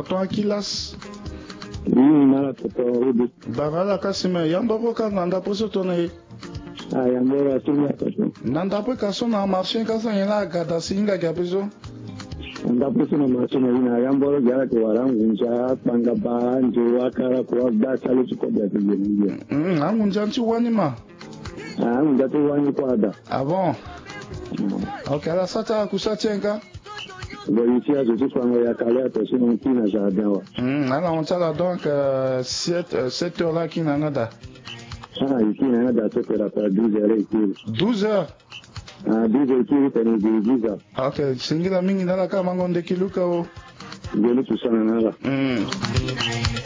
tonton Akilas. Mala toto ubi. Bagala kasime yandoko ka nanda poso tone. Yambora sunya toto. Nanda po kaso na marché kasa yena gada singa gabezo. Nanda poso na marché na ina yambora jara ke warangunja panga ba njo akara kwa da sale chiko bya tijeni. Angunja nchi wani ma. Angunja tu wani kwa da. Ah bon. Ok, ala sata kusachenga. Ici, je suis en Yakale, attention, on tient à Jardin. Alors, on t'a donc 7 heures là qui n'en a pas. Ici, on a da 7 heures après 12 heures. 12 heures? 12 heures, qui est 10 heures. Ok, c'est une mingi dans la cama, on a des kilos. Je ne sais pas.